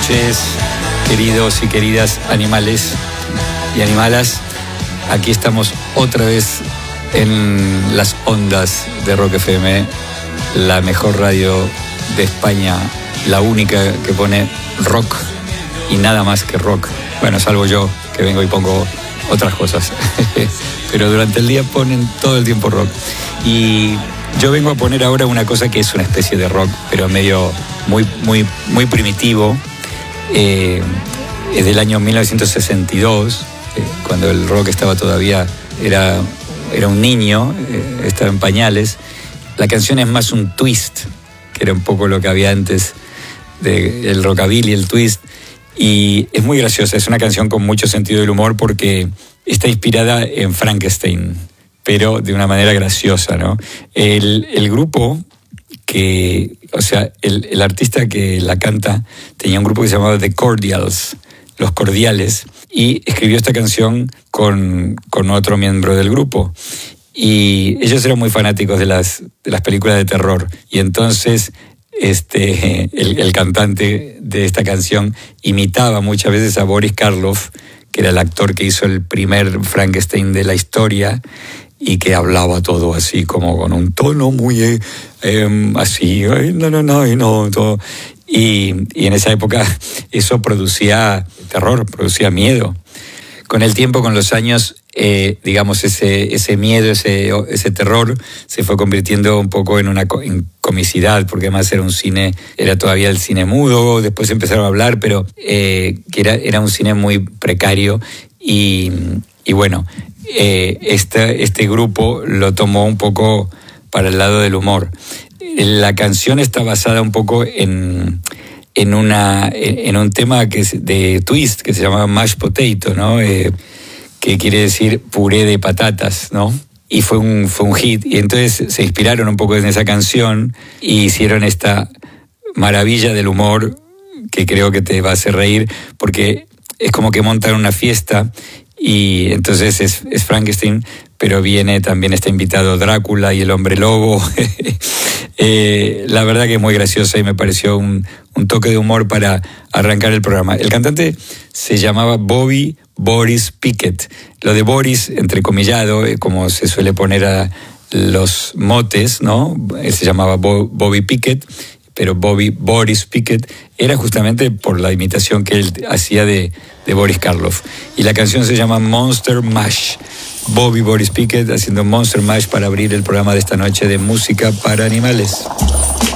noches, queridos y queridas animales y animalas. Aquí estamos otra vez en las ondas de Rock FM, la mejor radio de España, la única que pone rock y nada más que rock. Bueno, salvo yo, que vengo y pongo otras cosas. Pero durante el día ponen todo el tiempo rock. Y yo vengo a poner ahora una cosa que es una especie de rock, pero medio muy primitivo. Es del año 1962, cuando el rock estaba todavía, era un niño, estaba en pañales. La canción es más un twist, que era un poco lo que había antes del rockabilly, el twist. Y es muy graciosa, es una canción con mucho sentido del humor porque está inspirada en Frankenstein, pero de una manera graciosa, ¿no? El grupo el artista que la canta tenía un grupo que se llamaba The Cordials, Los Cordiales, y escribió esta canción con otro miembro del grupo. Y ellos eran muy fanáticos de las películas de terror. Y entonces el cantante de esta canción imitaba muchas veces a Boris Karloff, que era el actor que hizo el primer Frankenstein de la historia y que hablaba todo así como con un tono muy así, todo. Y en esa época eso producía terror, producía miedo. Con el tiempo, con los años, digamos, ese miedo, ese terror se fue convirtiendo un poco en comicidad, porque además era todavía el cine mudo, después empezaron a hablar, pero que era un cine muy precario y bueno, este grupo lo tomó un poco para el lado del humor. La canción está basada un poco en un tema que es de twist, que se llama mashed potato, ¿no? Que quiere decir puré de patatas, ¿no? Y fue un hit. Y entonces se inspiraron un poco en esa canción y hicieron esta maravilla del humor que creo que te va a hacer reír, porque es como que montan una fiesta y entonces es Frankenstein, pero viene también este invitado Drácula y el hombre lobo. La verdad que es muy graciosa y me pareció un toque de humor para arrancar el programa. El cantante se llamaba Bobby Boris Pickett. Lo de Boris, entrecomillado, como se suele poner a los motes, ¿no? Él se llamaba Bobby Pickett, pero Bobby Boris Pickett era justamente por la imitación que él hacía de Boris Karloff. Y la canción se llama Monster Mash. Bobby Boris Pickett haciendo Monster Mash para abrir el programa de esta noche de música para animales.